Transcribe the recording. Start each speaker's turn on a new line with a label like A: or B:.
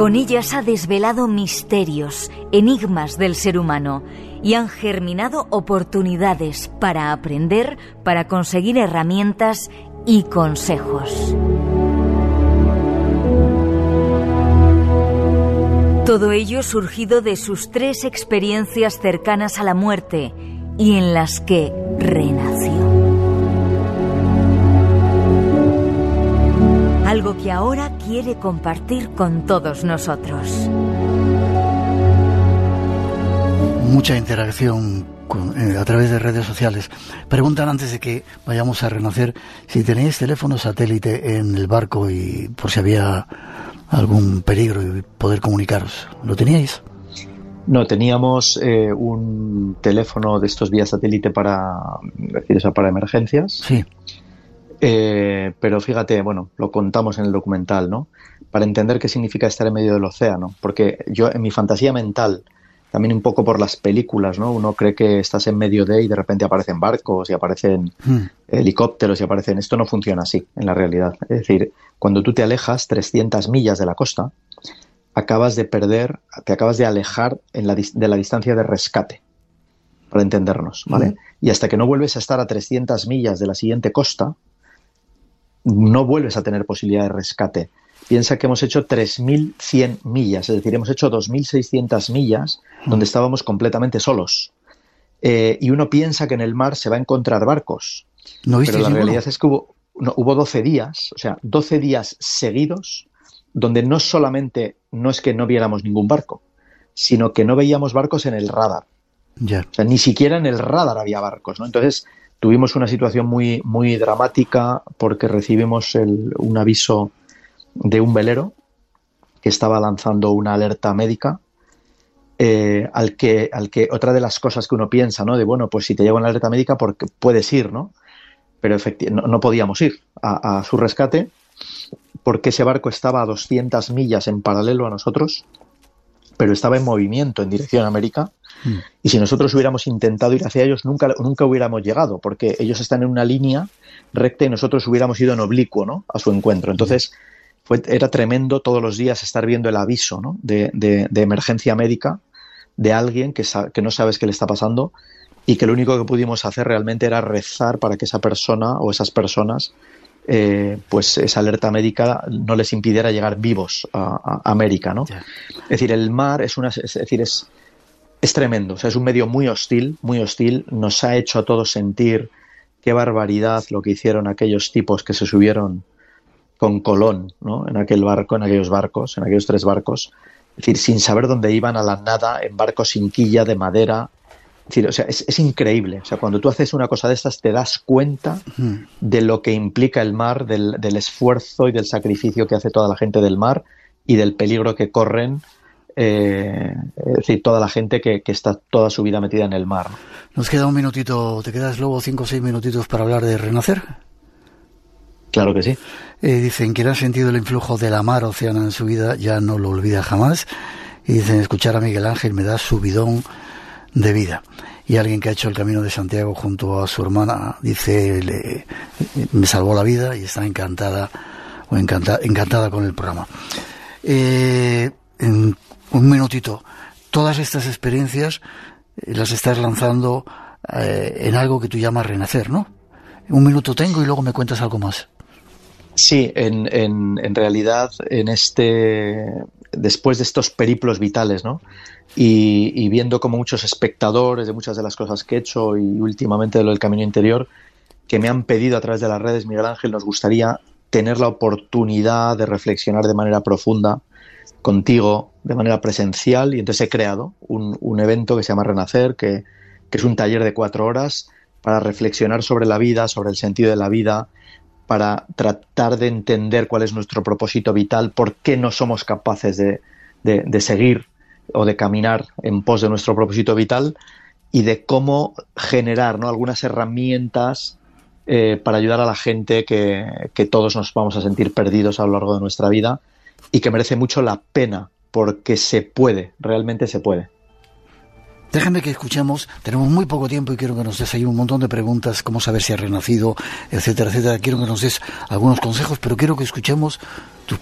A: Con ellas ha desvelado misterios, enigmas del ser humano y han germinado oportunidades para aprender, para conseguir herramientas y consejos. Todo ello surgido de sus 3 experiencias cercanas a la muerte y en las que renació. Algo que ahora quiere compartir con todos nosotros.
B: Mucha interacción a través de redes sociales. Preguntan antes de que vayamos a renacer si tenéis teléfono satélite en el barco y por si había algún peligro y poder comunicaros. ¿Lo teníais?
C: No, teníamos un teléfono de estos vía satélite para emergencias.
B: Sí.
C: Pero fíjate, bueno, lo contamos en el documental, ¿no? Para entender qué significa estar en medio del océano. Porque yo, en mi fantasía mental, también un poco por las películas, ¿no? Uno cree que estás en medio de y de repente aparecen barcos y aparecen helicópteros y aparecen... Esto no funciona así en la realidad. Es decir, cuando tú te alejas 300 millas de la costa, te acabas de alejar de la distancia de rescate, para entendernos, ¿vale? Y hasta que no vuelves a estar a 300 millas de la siguiente costa, no vuelves a tener posibilidad de rescate. Piensa que hemos hecho 3.100 millas, es decir, hemos hecho 2.600 millas donde estábamos completamente solos. Y uno piensa que en el mar se va a encontrar barcos. Pero la realidad es que hubo 12 días, o sea, 12 días seguidos, donde no solamente no es que no viéramos ningún barco, sino que no veíamos barcos en el radar.
B: Yeah.
C: O sea, ni siquiera en el radar había barcos, ¿no? Entonces tuvimos una situación muy, muy dramática porque recibimos un aviso de un velero que estaba lanzando una alerta médica al que otra de las cosas que uno piensa, ¿no? De bueno, pues si te llega una alerta médica porque puedes ir, ¿no? Pero no podíamos ir a su rescate porque ese barco estaba a 200 millas en paralelo a nosotros, pero estaba en movimiento en dirección a América. Y si nosotros hubiéramos intentado ir hacia ellos, nunca hubiéramos llegado, porque ellos están en una línea recta y nosotros hubiéramos ido en oblicuo, ¿no? A su encuentro. Entonces era tremendo todos los días estar viendo el aviso, ¿no? de emergencia médica de alguien que no sabes qué le está pasando y que lo único que pudimos hacer realmente era rezar para que esa persona o esas personas, pues esa alerta médica no les impidiera llegar vivos a América, ¿no?
B: Yeah.
C: Es decir, el mar es tremendo, o sea, es un medio muy hostil, nos ha hecho a todos sentir qué barbaridad lo que hicieron aquellos tipos que se subieron con Colón, ¿no? En aquellos 3 barcos, es decir, sin saber dónde iban, a la nada, en barcos sin quilla, de madera. Es decir, o sea, es increíble, o sea, cuando tú haces una cosa de estas te das cuenta de lo que implica el mar, del esfuerzo y del sacrificio que hace toda la gente del mar y del peligro que corren. Es decir, toda la gente que está toda su vida metida en el mar.
B: Nos queda un minutito, ¿te quedas luego 5 o 6 minutitos para hablar de renacer?
C: Claro que sí.
B: Dicen, quien ha sentido el influjo de la mar Océana en su vida ya no lo olvida jamás. Y dicen, escuchar a Miguel Ángel me da subidón de vida. Y alguien que ha hecho el Camino de Santiago junto a su hermana dice, me salvó la vida y está encantada con el programa. En un minutito, todas estas experiencias las estás lanzando en algo que tú llamas renacer, ¿no? Un minuto tengo y luego me cuentas algo más.
C: Sí, en realidad, después de estos periplos vitales, ¿no? Y viendo como muchos espectadores de muchas de las cosas que he hecho y últimamente de lo del Camino Interior, que me han pedido a través de las redes, Miguel Ángel, nos gustaría tener la oportunidad de reflexionar de manera profunda contigo, de manera presencial, y entonces he creado un evento que se llama Renacer, que es un taller de 4 horas para reflexionar sobre la vida, sobre el sentido de la vida, para tratar de entender cuál es nuestro propósito vital, por qué no somos capaces de seguir o de caminar en pos de nuestro propósito vital, y de cómo generar, ¿no?, algunas herramientas para ayudar a la gente que todos nos vamos a sentir perdidos a lo largo de nuestra vida y que merece mucho la pena, porque se puede, realmente se puede.
B: Déjame que escuchemos, tenemos muy poco tiempo y quiero que nos des ahí un montón de preguntas, cómo saber si has renacido, etcétera, etcétera. Quiero que nos des algunos consejos, pero quiero que escuchemos tus